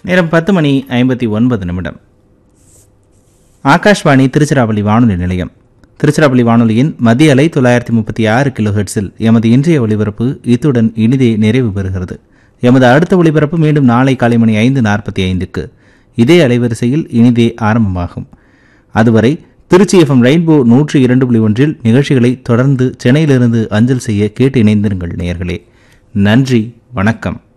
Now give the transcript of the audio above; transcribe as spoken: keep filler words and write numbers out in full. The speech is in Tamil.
நேரம் பத்து மணி ஐம்பத்தி ஒன்பது நிமிடம். ஆகாஷ்வாணி திருச்சிராப்பள்ளி வானொலி நிலையம். திருச்சிராப்பள்ளி வானொலியின் மத்திய அலை தொள்ளாயிரத்தி முப்பத்தி ஆறு கிலோ ஹெர்ட்ஸில் எமது இன்றைய ஒலிபரப்பு இத்துடன் இனிதே நிறைவு பெறுகிறது. எமது அடுத்த ஒலிபரப்பு மீண்டும் நாளை காலை மணி ஐந்து நாற்பத்தி ஐந்துக்கு இதே அலைவரிசையில் இனிதே ஆரம்பமாகும். அதுவரை திருச்சி எஃப்எம் ரெயின்போ நூற்றி இரண்டு புள்ளி ஒன்றில் நிகழ்ச்சிகளை தொடர்ந்து சென்னையிலிருந்து அஞ்சல் செய்ய கேட்டு இணைந்திருங்கள் நேயர்களே. நன்றி, வணக்கம்.